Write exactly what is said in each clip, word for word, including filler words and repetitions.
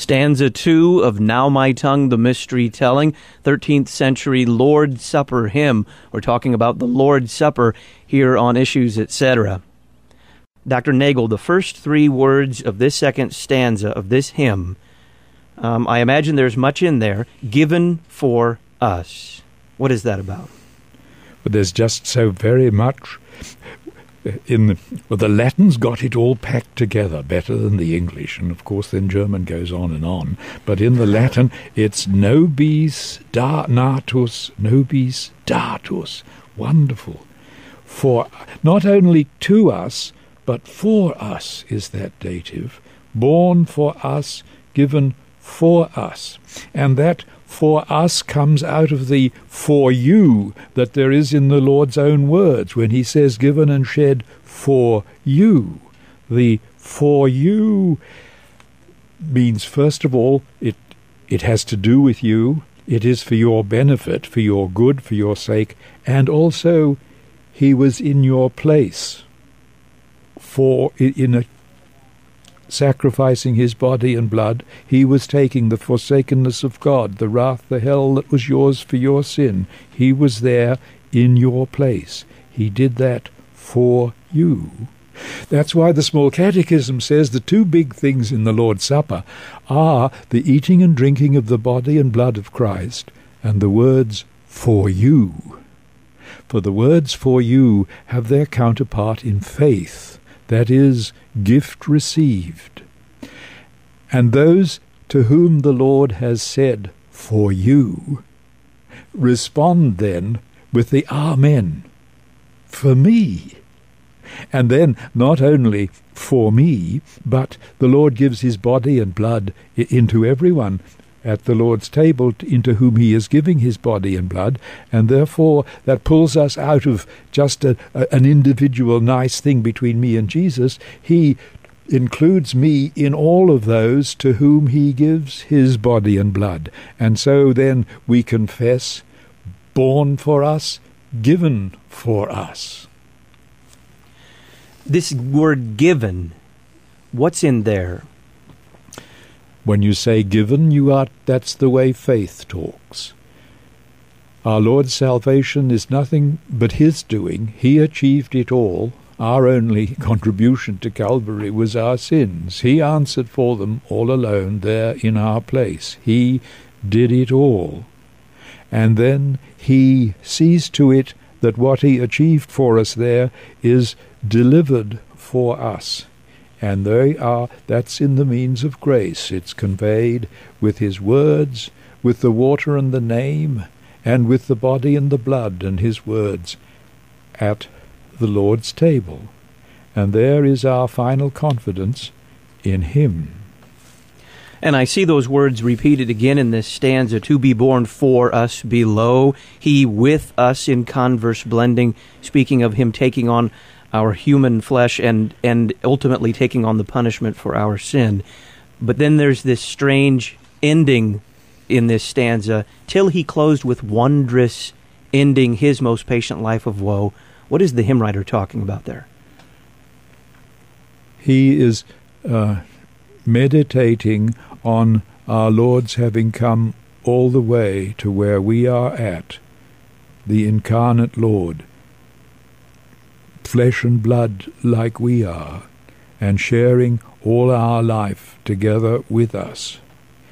Stanza two of Now My Tongue, the Mystery Telling, thirteenth century Lord's Supper hymn. We're talking about the Lord's Supper here on Issues, et cetera. Doctor Nagel, the first three words of this second stanza of this hymn, um, I imagine there's much in there, given for us. What is that about? But there's just so very much in the, well, the Latins got it all packed together better than the English, and of course then German goes on and on. But in the Latin, it's nobis da natus, nobis datus. Wonderful. For not only to us, but for us is that dative. Born for us, given for us. And that for us comes out of the for you that there is in the Lord's own words when he says given and shed for you. The for you means, first of all, it it has to do with you. It is for your benefit, for your good, for your sake, and also he was in your place for in a sacrificing his body and blood. He was taking the forsakenness of God, the wrath, the hell that was yours for your sin. He was there in your place. He did that for you. That's why the Small Catechism says the two big things in the Lord's Supper are the eating and drinking of the body and blood of Christ and the words for you. For the words for you have their counterpart in faith. That is, gift received. And those to whom the Lord has said, for you, respond then with the Amen, for me. And then not only for me, but the Lord gives his body and blood into everyone at the Lord's table into whom he is giving his body and blood, and therefore that pulls us out of just a, a, an individual nice thing between me and Jesus. He includes me in all of those to whom he gives his body and blood. And so then we confess, born for us, given for us. This word given, what's in there? When you say given, you are that's the way faith talks. Our Lord's salvation is nothing but his doing. He achieved it all. Our only contribution to Calvary was our sins. He answered for them all alone there in our place. He did it all. And then he sees to it that what he achieved for us there is delivered for us. And they are, that's in the means of grace. It's conveyed with his words, with the water and the name, and with the body and the blood and his words at the Lord's table. And there is our final confidence in him. And I see those words repeated again in this stanza, to be born for us below, he with us in converse blending, speaking of him taking on our human flesh and, and ultimately taking on the punishment for our sin. But then there's this strange ending in this stanza, till he closed with wondrous ending his most patient life of woe. What is the hymn writer talking about there? He is uh, meditating on our Lord's having come all the way to where we are at, the incarnate Lord, flesh and blood like we are, and sharing all our life together with us.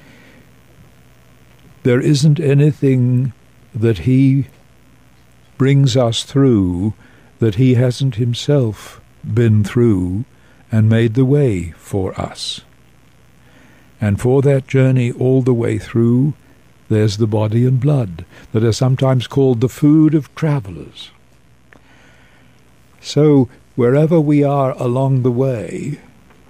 There isn't anything that he brings us through that he hasn't himself been through and made the way for us. And for that journey all the way through, there's the body and blood that are sometimes called the food of travelers. So, wherever we are along the way,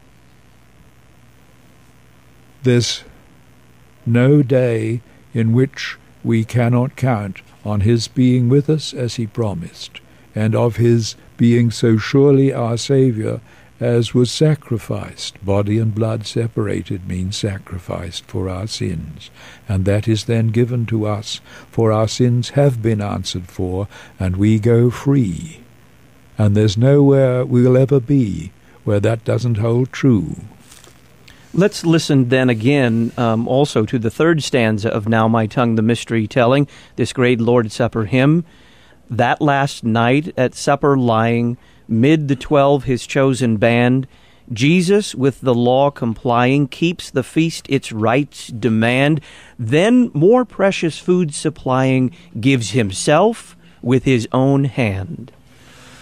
there's no day in which we cannot count on his being with us as he promised, and of his being so surely our Saviour as was sacrificed. Body and blood separated means sacrificed for our sins, and that is then given to us, for our sins have been answered for, and we go free. And there's nowhere we'll ever be where that doesn't hold true. Let's listen then again um, also to the third stanza of Now My Tongue the Mystery Telling, this great Lord's Supper hymn. That last night at supper lying, mid the twelve his chosen band, Jesus, with the law complying, keeps the feast its rights demand, then more precious food supplying, gives himself with his own hand.